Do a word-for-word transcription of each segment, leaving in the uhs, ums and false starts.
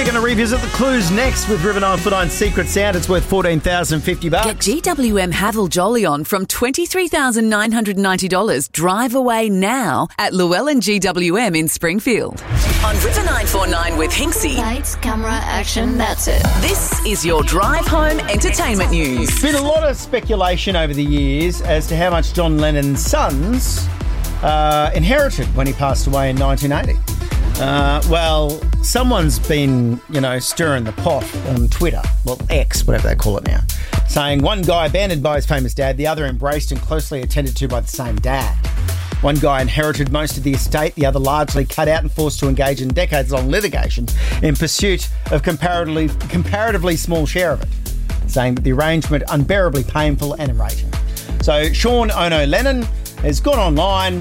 going to revisit the clues next with River nine four nine Secret Sound. It's worth fourteen thousand fifty bucks. Get G W M Haval Jolly on from twenty-three thousand nine hundred ninety dollars. Drive away now at Llewellyn G W M in Springfield. On River nine four nine with Hinksy. Lights, camera, action, that's it. This is your drive home entertainment news. There's been a lot of speculation over the years as to how much John Lennon's sons uh, inherited when he passed away in nineteen eighty. Uh, well, someone's been, you know, stirring the pot on Twitter, well, X, whatever they call it now, saying one guy abandoned by his famous dad, the other embraced and closely attended to by the same dad. One guy inherited most of the estate, the other largely cut out and forced to engage in decades-long litigation in pursuit of comparatively comparatively small share of it, saying that the arrangement unbearably painful and enraging. So Sean Ono Lennon has gone online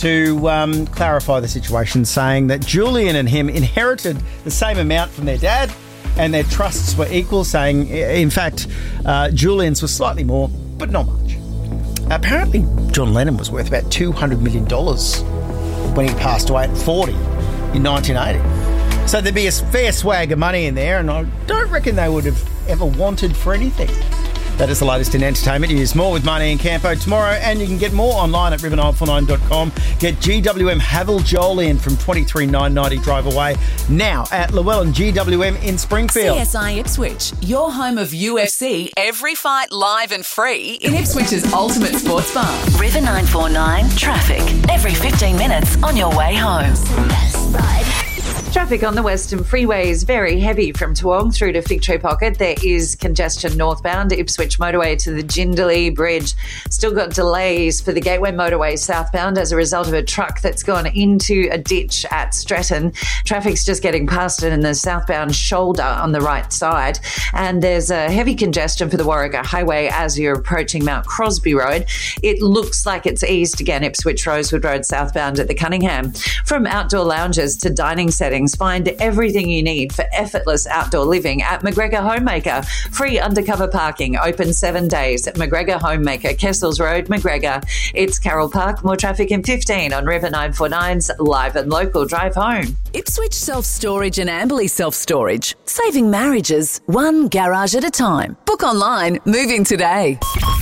to um, clarify the situation, saying that Julian and him inherited the same amount from their dad and their trusts were equal, saying, in fact, uh, Julian's was slightly more, but not much. Apparently, John Lennon was worth about two hundred million dollars when he passed away at forty in nineteen eighty. So there'd be a fair swag of money in there, and I don't reckon they would have ever wanted for anything. That is the latest in entertainment news. More with Marnie and Campo tomorrow, and you can get more online at river nine four nine dot com. Get G W M Haval Jolly in from twenty-three thousand nine hundred ninety drive away now at Llewellyn G W M in Springfield. C S I Ipswich, your home of U F C, every fight live and free in Ipswich's ultimate sports bar. River nine four nine traffic, every fifteen minutes on your way home. Best ride. Traffic on the Western Freeway is very heavy from Toowong through to Fig Tree Pocket. There is congestion northbound, Ipswich motorway to the Jindalee Bridge. Still got delays for the Gateway motorway southbound as a result of a truck that's gone into a ditch at Stretton. Traffic's just getting past it in the southbound shoulder on the right side. And there's a heavy congestion for the Warwick Highway as you're approaching Mount Crosby Road. It looks like it's eased again, Ipswich Rosewood Road southbound at the Cunningham. From outdoor lounges to dining settings, find everything you need for effortless outdoor living at McGregor Homemaker. Free undercover parking, open seven days at McGregor Homemaker, Kessels Road, McGregor. It's Carroll Park. More traffic in fifteen on River nine four nine's live and local drive home. Ipswich Self-Storage and Amberley Self-Storage. Saving marriages, one garage at a time. Book online, moving today.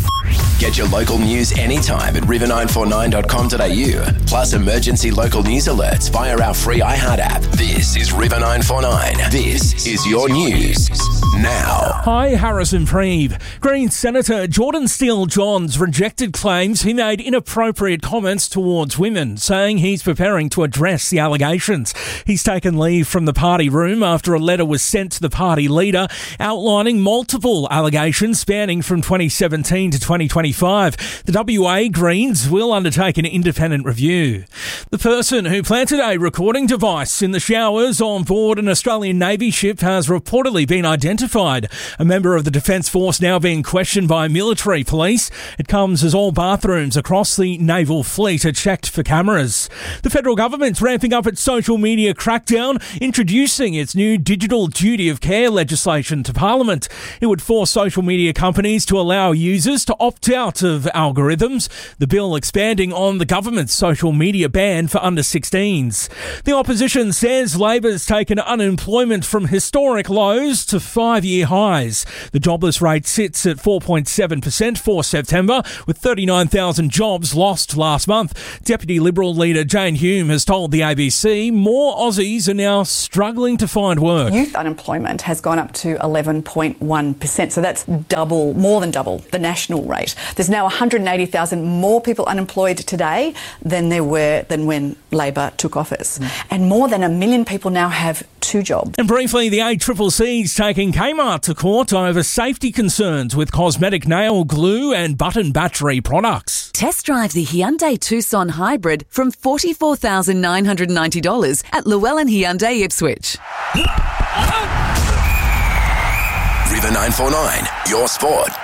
Get your local news anytime at river nine four nine dot com dot a u. Plus emergency local news alerts via our free iHeart app. This is River nine four nine. This is your news now. Hi, Harrison Preeve. Green Senator Jordan Steele-Johns rejected claims he made inappropriate comments towards women, saying he's preparing to address the allegations. He's taken leave from the party room after a letter was sent to the party leader outlining multiple allegations spanning from twenty seventeen to twenty twenty-five. The W A Greens will undertake an independent review. The person who planted a recording device in the showers on board an Australian Navy ship has reportedly been identified. A member of the Defence Force now being questioned by military police. It comes as all bathrooms across the naval fleet are checked for cameras. The federal government's ramping up its social media crackdown, introducing its new digital duty of care legislation to Parliament. It would force social media companies to allow users to opt out of algorithms, the bill expanding on the government's social media ban for under sixteens. The opposition says Labor's taken unemployment from historic lows to five-year highs. The jobless rate sits at four point seven percent for September, with thirty-nine thousand jobs lost last month. Deputy Liberal leader Jane Hume has told the A B C more Aussies are now struggling to find work. Youth unemployment has gone up to eleven point one percent, so that's double, more than double the national rate. There's now one hundred eighty thousand more people unemployed today than there were than when Labor took office. Mm. And more than a million people now have two jobs. And briefly, the A C C C's taking Kmart to court over safety concerns with cosmetic nail glue and button battery products. Test drive the Hyundai Tucson Hybrid from forty-four thousand nine hundred ninety dollars at Llewellyn Hyundai Ipswich. River nine four nine, your sport.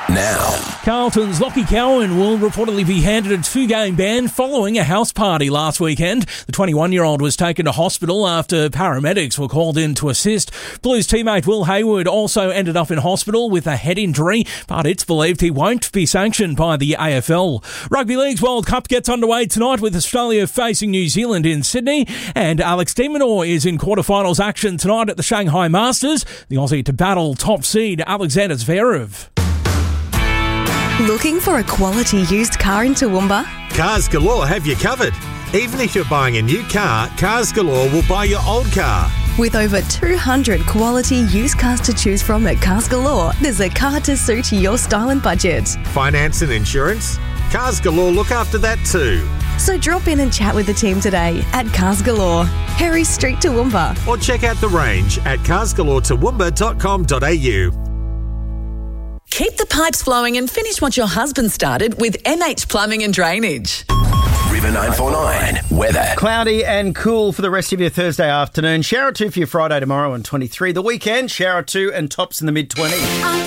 now. Carlton's Lockie Cowan will reportedly be handed a two-game ban following a house party last weekend. The twenty-one-year-old was taken to hospital after paramedics were called in to assist. Blues teammate Will Hayward also ended up in hospital with a head injury, but it's believed he won't be sanctioned by the A F L. Rugby League's World Cup gets underway tonight with Australia facing New Zealand in Sydney, and Alex de Minaur is in quarterfinals action tonight at the Shanghai Masters. The Aussie to battle top seed Alexander Zverev. Looking for a quality used car in Toowoomba? Cars Galore have you covered. Even if you're buying a new car, Cars Galore will buy your old car. With over two hundred quality used cars to choose from at Cars Galore, there's a car to suit your style and budget. Finance and insurance? Cars Galore look after that too. So drop in and chat with the team today at Cars Galore, Harry Street, Toowoomba. Or check out the range at cars galore toowoomba dot com dot a u. Keep the pipes flowing and finish what your husband started with M H Plumbing and Drainage. River nine four nine weather. Cloudy and cool for the rest of your Thursday afternoon. Shower two for your Friday tomorrow and twenty-three. The weekend, shower two and tops in the mid-twenties.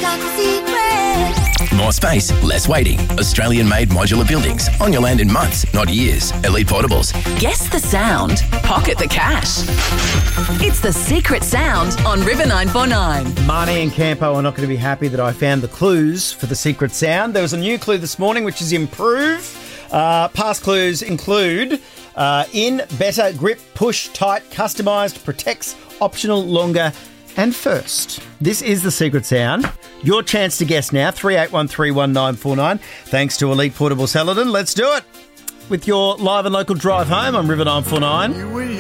More space, less waiting. Australian-made modular buildings on your land in months, not years. Elite Portables. Guess the sound, pocket the cash. It's the secret sound on River nine four nine. Marnie and Campo are not going to be happy that I found the clues for the secret sound. There was a new clue this morning, which is improve. Uh, past clues include uh, in, better, grip, push, tight, customised, protects, optional, longer, and first. This is the secret sound. Your chance to guess now, three eight one three one nine four nine. Thanks to Elite Portable Saladin. Let's do it with your live and local drive home on River nine four nine.